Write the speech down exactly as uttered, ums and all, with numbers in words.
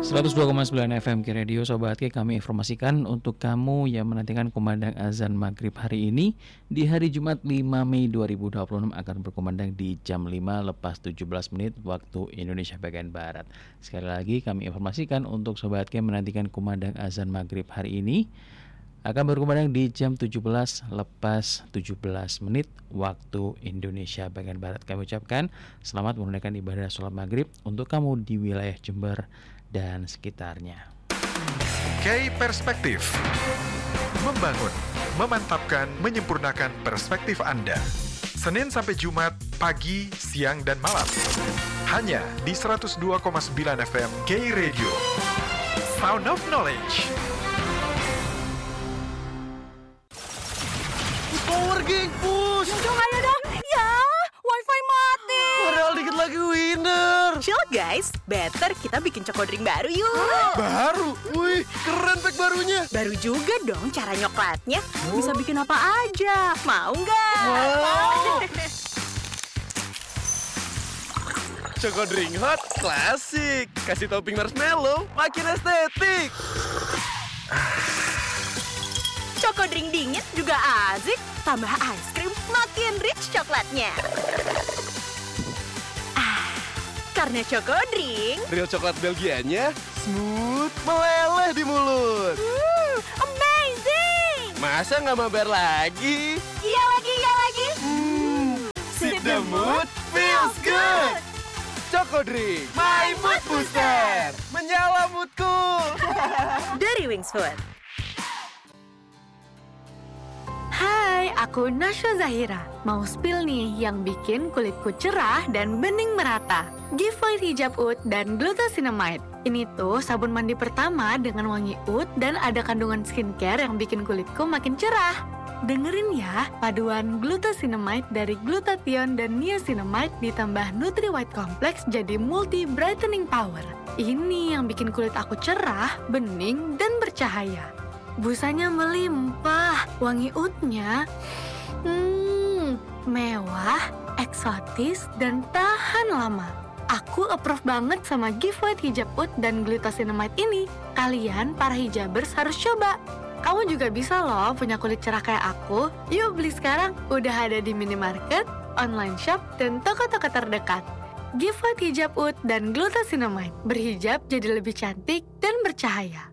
seratus dua koma sembilan F M K Radio Sobat K, kami informasikan untuk kamu yang menantikan kumandang azan maghrib hari ini di hari Jumat lima Mei dua ribu dua puluh enam akan berkumandang di jam lima lepas tujuh belas menit waktu Indonesia bagian Barat. Sekali lagi kami informasikan untuk Sobat K menantikan kumandang azan maghrib hari ini akan berkumandang di jam tujuh belas lepas tujuh belas menit waktu Indonesia bagian Barat. Kami ucapkan selamat menunaikan ibadah sholat maghrib untuk kamu di wilayah Jember dan sekitarnya. K Perspektif, membangun, memantapkan, menyempurnakan perspektif Anda. Senin sampai Jumat, pagi, siang, dan malam. Hanya di seratus dua koma sembilan F M K Radio. Sound of Knowledge. Power Gang, push! Dong, ayo dong! Ya, wifi mati! Padahal dikit lagi winner! Chill guys, better kita bikin Choco Drink baru yuk! Baru? Wih, keren pack barunya! Baru juga dong cara nyoklatnya. Bisa bikin apa aja. Mau nggak? Wow! Choco Drink Hot, klasik! Kasih topping marshmallow, makin estetik! Choco Drink dingin juga asik. Tambah ice cream, makin rich coklatnya. Ah, karena Choco Drink Real coklat Belgianya, smooth, meleleh di mulut. hmm, amazing. Masa nggak mabar lagi? Iya lagi, iya lagi. Hmm, sip the mood, feels good. Choco Drink, my mood booster. Menyala moodku. Dari Wings Food. Hai, aku Nasya Zahira. Mau spill nih yang bikin kulitku cerah dan bening merata. Giveaway hijab oud dan glucosinamide. Ini tuh sabun mandi pertama dengan wangi oud dan ada kandungan skincare yang bikin kulitku makin cerah. Dengerin ya, paduan glucosinamide dari glutathione dan niacinamide ditambah Nutri White Complex jadi multi brightening power. Ini yang bikin kulit aku cerah, bening, dan bercahaya. Busanya melimpah, wangi oudnya hmm, mewah, eksotis, dan tahan lama. Aku approve banget sama giveaway hijab oud dan glucosinamide ini. Kalian para hijabers harus coba. Kamu juga bisa loh punya kulit cerah kayak aku. Yuk beli sekarang, udah ada di minimarket, online shop, dan toko-toko terdekat. Giveaway hijab oud dan glucosinamide, berhijab jadi lebih cantik dan bercahaya.